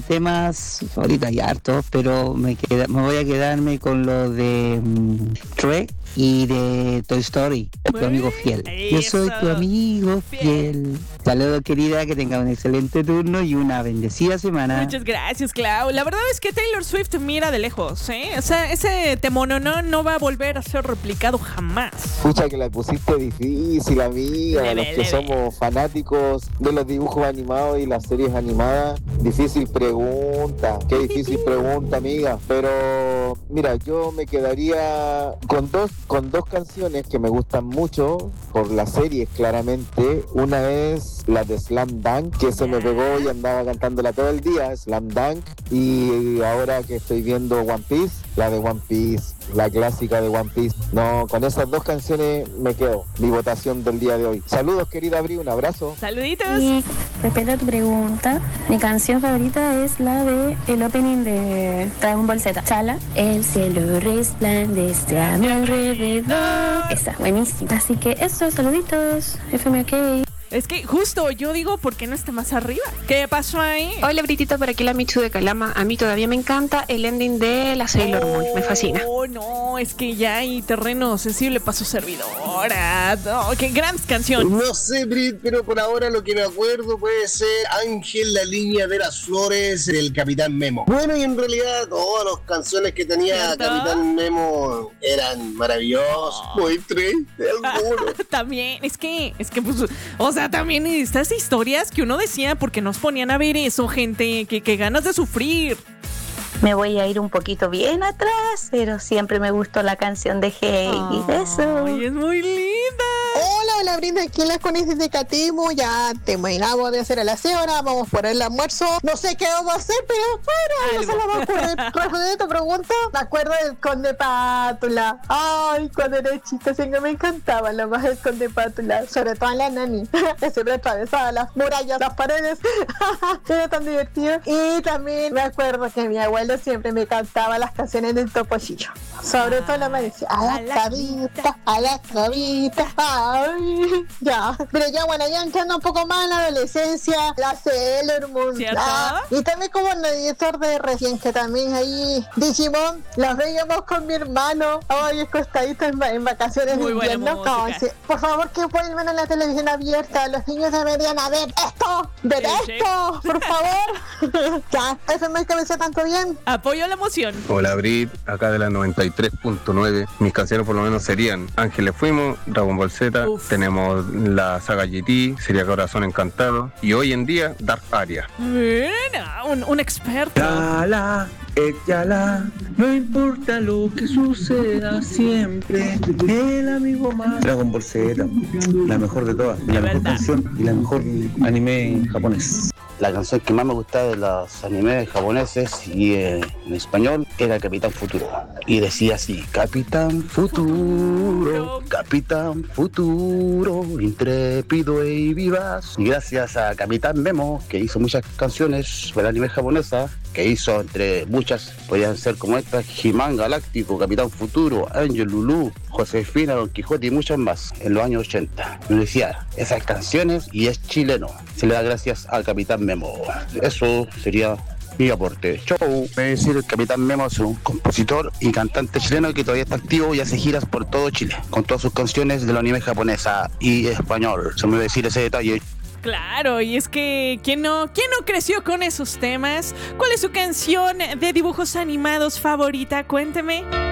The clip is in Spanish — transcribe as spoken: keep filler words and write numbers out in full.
temas, ahorita hay hartos, pero me, queda, me voy a quedarme con lo de um, Shrek y de Toy Story, tu amigo fiel. Yo soy tu amigo fiel. Saludos, querida, que tenga un excelente turno y una bendecida semana. Muchas gracias, Clau. La verdad es que Taylor Swift mira de lejos, ¿eh? O sea, ese temononón no va a volver a ser replicado jamás. Pucha, que la pusiste difícil, amiga. Leve, Los que leve. somos fanáticos de los dibujos animados y las series animadas, difícil pregunta. Qué difícil pregunta, amiga. Pero mira, yo me quedaría con dos, con dos canciones que me gustan mucho por las series, claramente. Una es la de Slam Dunk, que se me pegó y andaba cantándola todo el día, Slam Dunk. Y ahora que estoy viendo One Piece, la de One Piece, la clásica de One Piece. No, con esas dos canciones me quedo. Mi votación del día de hoy. Saludos, querida Bri, un abrazo. Saluditos. Y respecto a tu pregunta, mi canción favorita es la de el opening de Dragon Ball Z. Chala, el cielo resplandece a mi alrededor. Esa, buenísima. Así que eso, saluditos. F M K. Es que justo yo digo, ¿por qué no está más arriba? ¿Qué pasó ahí? Hola, Britita, por aquí la Michu de Calama. A mí todavía me encanta el ending de la Sailor Moon, me fascina. Oh, no, es que ya hay terreno sensible para su servidora. No, qué gran canción. No sé, Brit, pero por ahora lo que me acuerdo puede ser Ángel, la línea de las flores del Capitán Memo. Bueno, y en realidad todas las canciones que tenía ¿Cierto? Capitán Memo eran maravillosas, Oh. muy tristes algunos. También, es que, es que, pues, o sea, también estas historias que uno decía, porque nos ponían a ver eso, gente, que, que ganas de sufrir. Me voy a ir un poquito bien atrás, pero siempre me gustó la canción de Heidi. Eso. Ay, es muy linda. Hola, hola, Brinda, aquí en las conexión de Catemo. Ya terminamos de hacer el aseo, ahora vamos por el almuerzo. No sé qué vamos a hacer, pero bueno, no se nos va a ocurrir. Respondiendo a tu pregunta, me acuerdo del Conde Pátula. Ay, cuando era chica, siempre me encantaba lo más del Conde Pátula, sobre todo en la nani, que siempre atravesaba las murallas, las paredes. Era tan divertido. Y también me acuerdo que mi abuelo siempre me cantaba las canciones del Topollillo. Sobre todo la me decía, a la cabita, a la cabita. Ay, ya. Pero ya, bueno, ya entrando un poco más en la adolescencia, la Sailor Moon. ¿Cierto? Ah, y también como el editor de recién, que también ahí Digimon, los veíamos con mi hermano. Ay, acostaditos en, en vacaciones Muy de buena invierno. música. Como si, por favor, que vuelvan a la televisión abierta. Los niños deberían a ver esto, ver Sí, esto, por favor. Ya, eso me cabeza tanto bien. Apoyo la emoción. Hola, Brit, acá de la noventa y tres punto nueve. Mis canciones por lo menos serían Ángeles Fuimos, Dragon Ball Z, Uf. tenemos la saga G T, sería Corazón Encantado, y hoy en día Dark Aria. Mira, un, un experto. Yala, échala, no importa lo que suceda siempre, el amigo más. Dragon Ball Z, la mejor de todas, la mejor verdad. canción y la mejor anime japonés. La canción que más me gustaba de los animes japoneses y eh, en español era Capitán Futuro. Y decía así, Capitán Futuro, Capitán Futuro, intrépido y vivaz. Y gracias a Capitán Memo, que hizo muchas canciones para el anime japonesa, que hizo entre muchas, podían ser como estas, He-Man Galáctico, Capitán Futuro, Angel Lulú, Josefina, Don Quijote y muchas más, en los años ochenta. Me decía, esas canciones y es chileno. Se le da gracias al Capitán Memo. Eso sería mi aporte. Chau. Voy a decir, el Capitán Memo es un compositor y cantante chileno que todavía está activo y hace giras por todo Chile, con todas sus canciones del anime japonesa y español. Se me va a decir ese detalle. Claro, y es que ¿quién no, quién no creció con esos temas? ¿Cuál es su canción de dibujos animados favorita? Cuénteme.